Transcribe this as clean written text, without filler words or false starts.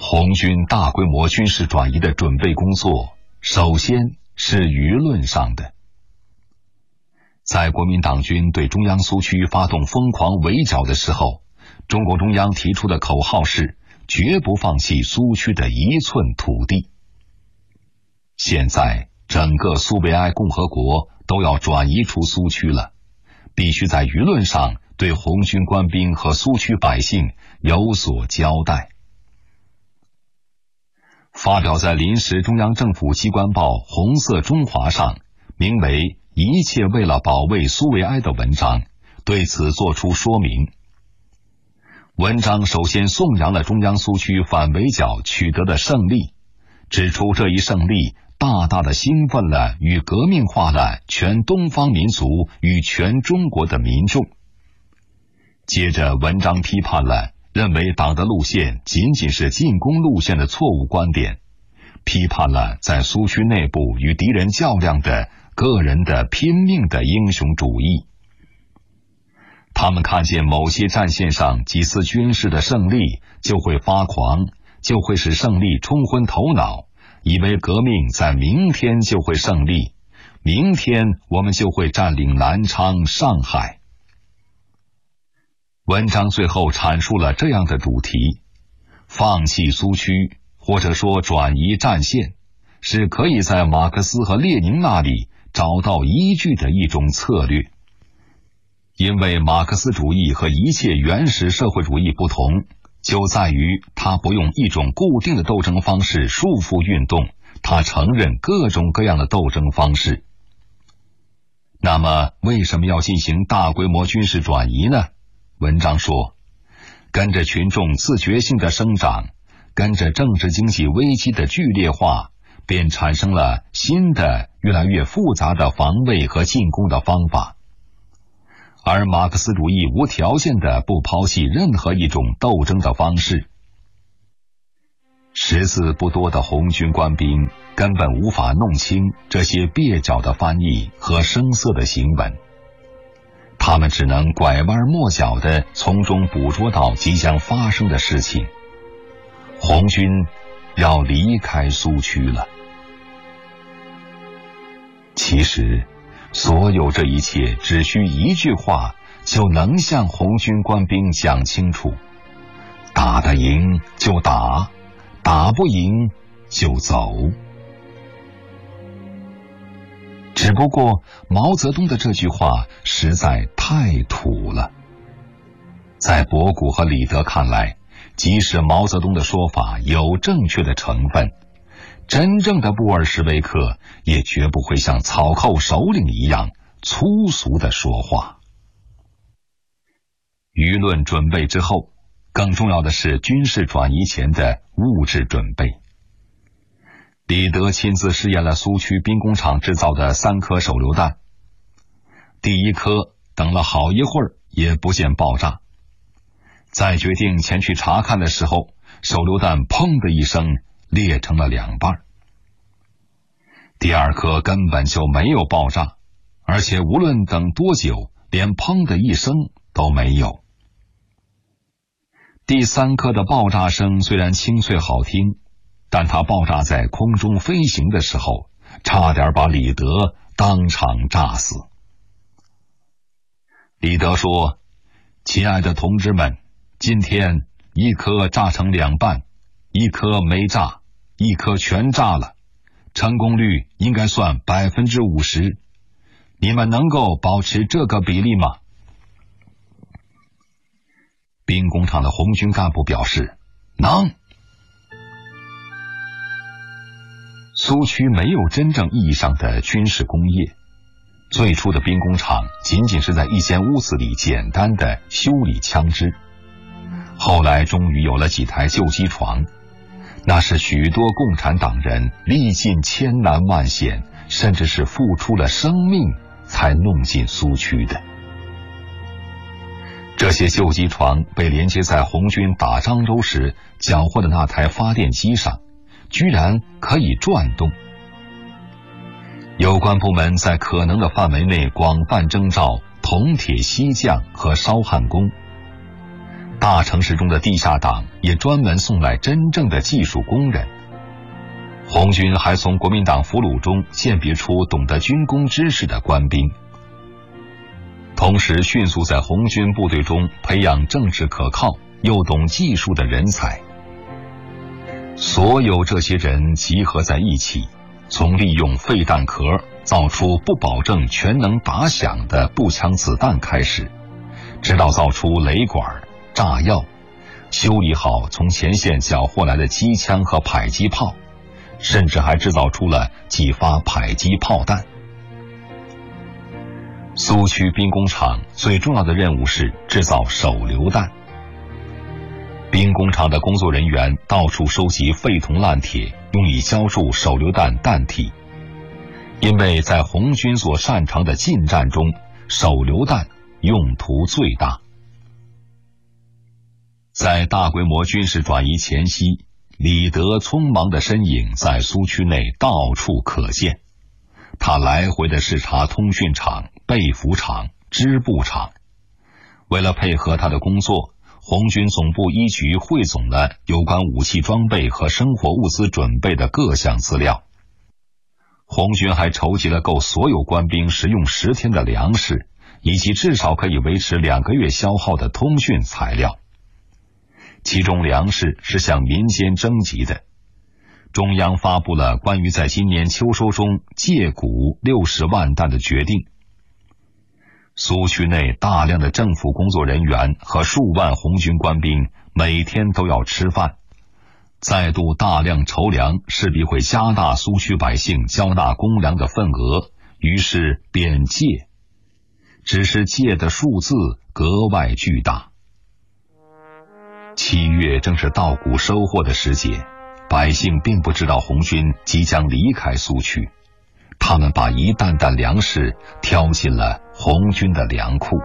红军大规模军事转移的准备工作，首先是舆论上的。在国民党军对中央苏区发动疯狂围剿的时候，中共中央提出的口号是绝不放弃苏区的一寸土地。现在整个苏维埃共和国都要转移出苏区了，必须在舆论上对红军官兵和苏区百姓有所交代。发表在临时中央政府机关报《红色中华》上，名为《一切为了保卫苏维埃》的文章，对此作出说明。文章首先颂扬了中央苏区反围剿取得的胜利，指出这一胜利大大的兴奋了与革命化了全东方民族与全中国的民众。接着文章批判了认为党的路线仅仅是进攻路线的错误观点，批判了在苏区内部与敌人较量的个人的拼命的英雄主义。他们看见某些战线上几次军事的胜利就会发狂，就会使胜利冲昏头脑，以为革命在明天就会胜利，明天我们就会占领南昌、上海。文章最后阐述了这样的主题：放弃苏区，或者说转移战线，是可以在马克思和列宁那里找到依据的一种策略。因为马克思主义和一切原始社会主义不同，就在于它不用一种固定的斗争方式束缚运动，它承认各种各样的斗争方式。那么为什么要进行大规模军事转移呢？文章说，跟着群众自觉性的生长，跟着政治经济危机的剧烈化，便产生了新的越来越复杂的防卫和进攻的方法。而马克思主义无条件的不抛弃任何一种斗争的方式。识字不多的红军官兵根本无法弄清这些蹩脚的翻译和生涩的行文，他们只能拐弯抹角地从中捕捉到即将发生的事情。红军要离开苏区了。其实所有这一切只需一句话就能向红军官兵讲清楚：打得赢就打，打不赢就走。只不过毛泽东的这句话实在太土了。在博古和李德看来，即使毛泽东的说法有正确的成分，真正的布尔什维克也绝不会像草寇首领一样粗俗的说话。舆论准备之后，更重要的是军事转移前的物质准备。李德亲自试验了苏区兵工厂制造的3颗手榴弹，第一颗等了好一会儿也不见爆炸，在决定前去查看的时候，手榴弹砰的一声裂成了2半。第2颗根本就没有爆炸，而且无论等多久，连砰的一声都没有。第3颗的爆炸声虽然清脆好听，但它爆炸在空中飞行的时候，差点把李德当场炸死。李德说：亲爱的同志们，今天1颗炸成2半，1颗没炸，1颗全炸了，成功率应该算50%，你们能够保持这个比例吗？兵工厂的红军干部表示能。苏区没有真正意义上的军事工业，最初的兵工厂仅仅是在一间屋子里简单的修理枪支，后来终于有了几台旧机床，那是许多共产党人历尽千难万险，甚至是付出了生命才弄进苏区的。这些旧机床被连接在红军打漳州时缴获的那台发电机上，居然可以转动。有关部门在可能的范围内广泛征召铜铁锡匠和烧焊工。 大城市中的地下党也专门送来真正的技术工人。红军还从国民党俘虏中鉴别出懂得军工知识的官兵，同时迅速在红军部队中培养政治可靠又懂技术的人才。所有这些人集合在一起，从利用废弹壳造出不保证全能打响的步枪子弹开始，直到造出雷管、炸药，修理好从前线缴获来的机枪和迫击炮，甚至还制造出了几发迫击炮弹。苏区兵工厂最重要的任务是制造手榴弹。兵工厂的工作人员到处收集废铜烂铁，用以浇筑手榴弹弹体。因为在红军所擅长的近战中，手榴弹用途最大。在大规模军事转移前夕，李德匆忙的身影在苏区内到处可见。他来回的视察通讯厂、被服厂、织布厂。为了配合他的工作，红军总部一局汇总了有关武器装备和生活物资准备的各项资料。红军还筹集了够所有官兵食用10天的粮食，以及至少可以维持2个月消耗的通讯材料。其中粮食是向民间征集的。中央发布了关于在今年秋收中借谷60万担的决定。苏区内大量的政府工作人员和数万红军官兵每天都要吃饭，再度大量筹粮势必会加大苏区百姓交纳公粮的份额，于是便借，只是借的数字格外巨大。7月正是稻谷收获的时节，百姓并不知道红军即将离开苏区，他们把一担担粮食挑进了红军的粮库。